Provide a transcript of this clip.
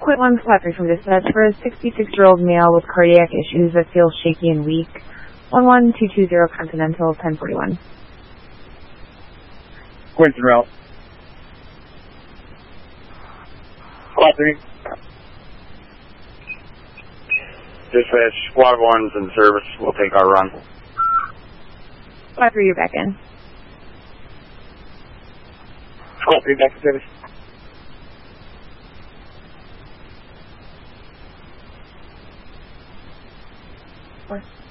Quit 1 flat 3 from dispatch for a 66-year-old male with cardiac issues that feels shaky and weak. 11220 Continental 1041. Quentin route. Flat 3. Dispatch, Squad 1's in service. We'll take our run. Flat 3, you're back in. Squad 3, back to service. Four.